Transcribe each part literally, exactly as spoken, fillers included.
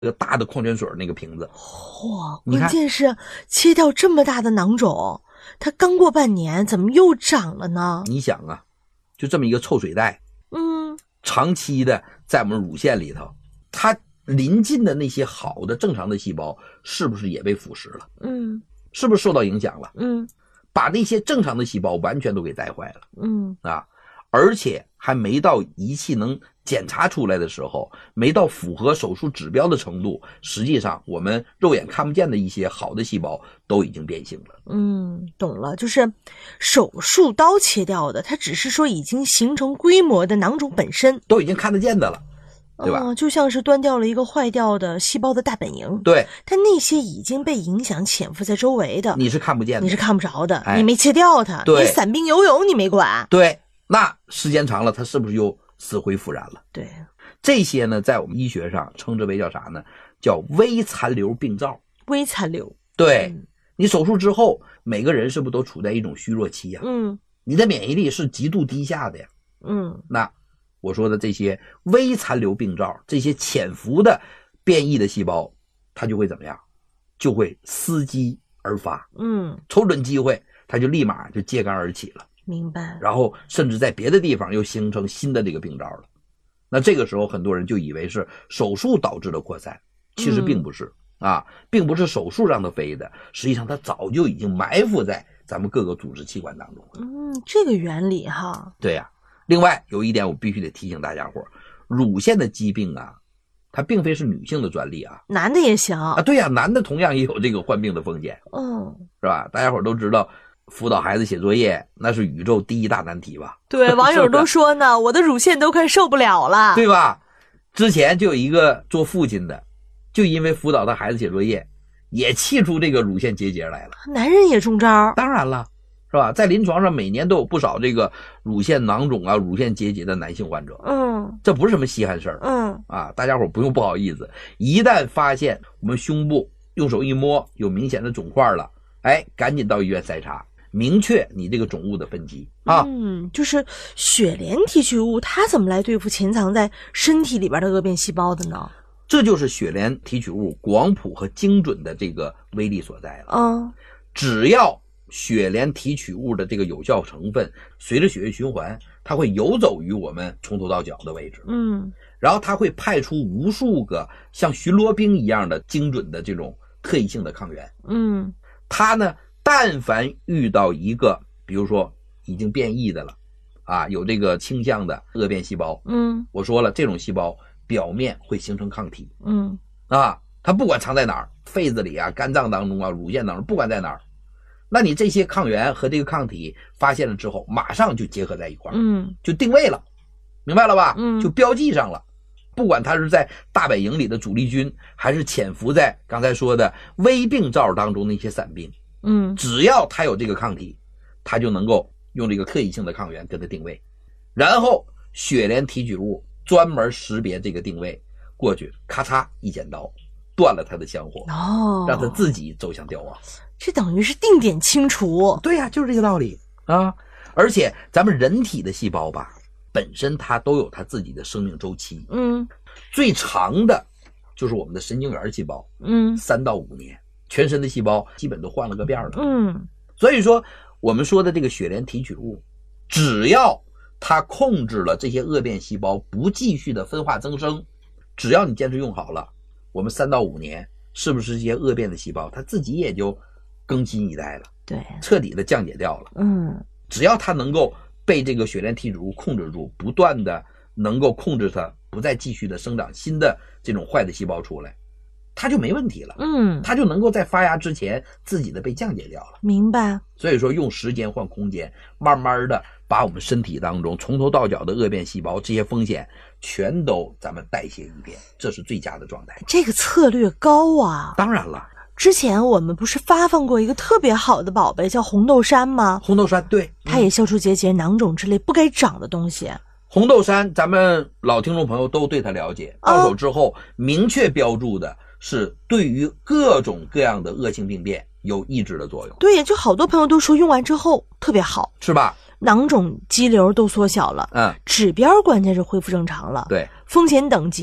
这个大的矿泉水那个瓶子。 哇，关键是切掉这么大的囊肿，它刚过半年，怎么又长了呢？ 你想啊，就这么一个臭水袋， 嗯， 长期的在我们乳腺里头，它临近的那些好的正常的细胞，是不是也被腐蚀了？ 嗯， 是不是受到影响了？ 嗯， 把那些正常的细胞完全都给带坏了。 嗯啊，而且还没到仪器能检查出来的时候，没到符合手术指标的程度，实际上我们肉眼看不见的一些好的细胞都已经变性了。 嗯，懂了，就是手术刀切掉的，它只是说已经形成规模的囊肿本身都已经看得见的了，对吧？ 嗯，就像是端掉了一个坏掉的细胞的大本营。 对， 但那些已经被影响潜伏在周围的， 你是看不见的， 你是看不着的， 哎、 你没切掉它， 对， 你散兵游泳你没管。 对，那时间长了，它是不是又死灰复燃了？ 对， 这些呢，在我们医学上称之为叫啥呢？叫微残留病灶。 微残留。 对、 嗯， 你手术之后，每个人是不是都处在一种虚弱期呀？ 嗯， 你的免疫力是极度低下的呀。 嗯， 那我说的这些微残留病灶，这些潜伏的变异的细胞，它就会怎么样？就会伺机而发。 嗯， 瞅准机会，它就立马就揭竿而起了。 明白。 然后甚至在别的地方又形成新的这个病灶了。那这个时候很多人就以为是手术导致的扩散，其实并不是、嗯、啊，并不是手术让它飞的，实际上它早就已经埋伏在咱们各个组织器官当中了。 嗯，这个原理哈。 对呀、啊。另外有一点我必须得提醒大家伙，乳腺的疾病啊，它并非是女性的专利啊， 男的也行啊。对呀、啊，男的同样也有这个患病的风险。 嗯， 是吧？大家伙都知道辅导孩子写作业那是宇宙第一大难题吧？ 对，网友都说呢，我的乳腺都快受不了了， 对吧？之前就有一个做父亲的，就因为辅导他孩子写作业，也气出这个乳腺结节来了。 男人也中招？ 当然了，是吧？在临床上每年都有不少这个乳腺囊肿啊、乳腺结节的男性患者。 嗯， 这不是什么稀罕事儿。 嗯啊，大家伙不用不好意思，一旦发现我们胸部用手一摸有明显的肿块了，哎，赶紧到医院筛查。明确你这个肿物的分级啊。 嗯，就是血莲提取物它怎么来对付潜藏在身体里边的恶变细胞的呢？ 这就是血莲提取物广谱和精准的这个威力所在了。 嗯， 只要血莲提取物的这个有效成分随着血液循环，它会游走于我们从头到脚的位置。 嗯， 然后它会派出无数个像巡逻兵一样的精准的这种特异性的抗原。 嗯， 它呢但凡遇到一个比如说已经变异的了啊，有这个倾向的恶变细胞， 嗯， 我说了这种细胞表面会形成抗体。 嗯， 啊，它不管藏在哪儿，肺子里啊、肝脏当中啊、乳腺当中，不管在哪儿，那你这些抗原和这个抗体发现了之后，马上就结合在一块儿， 嗯， 就定位了，明白了吧？ 嗯， 就标记上了。不管它是在大本营里的主力军，还是潜伏在刚才说的微病灶当中那些散兵， 嗯， 只要它有这个抗体，它就能够用这个特异性的抗原跟它定位，然后血莲提取物专门识别这个定位，过去咔嚓一剪刀断了它的香火， 哦， 让它自己走向凋亡。 这等于是定点清除。 对呀、啊，就是这个道理啊。而且咱们人体的细胞吧，本身它都有它自己的生命周期。 嗯， 最长的就是我们的神经元细胞， 嗯， 三到五年，全身的细胞基本都换了个遍了。 嗯， 所以说我们说的这个血莲提取物，只要它控制了这些恶变细胞不继续的分化增生，只要你坚持用好了，我们三到五年，是不是这些恶变的细胞它自己也就更新一代了， 对， 彻底的降解掉了。 嗯， 只要它能够被这个血莲提取物控制住，不断的能够控制它不再继续的生长新的这种坏的细胞出来，它就没问题了。 嗯， 它就能够在发芽之前自己的被降解掉了。 明白。 所以说用时间换空间，慢慢的把我们身体当中从头到脚的恶变细胞这些风险全都咱们代谢一遍，这是最佳的状态。 这个策略高啊。 当然了， 之前我们不是发放过一个特别好的宝贝叫红豆杉吗？ 红豆杉，对， 它也消除结节、囊肿之类不该长的东西。 红豆杉咱们老听众朋友都对它了解，到手之后明确标注的是对于各种各样的恶性病变有抑制的作用。 对，就好多朋友都说用完之后特别好， 是吧？ 囊肿肌瘤都缩小了， 嗯， 指标关键是恢复正常了， 对， 风险等级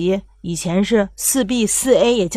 以前是四 B 四 A 也叫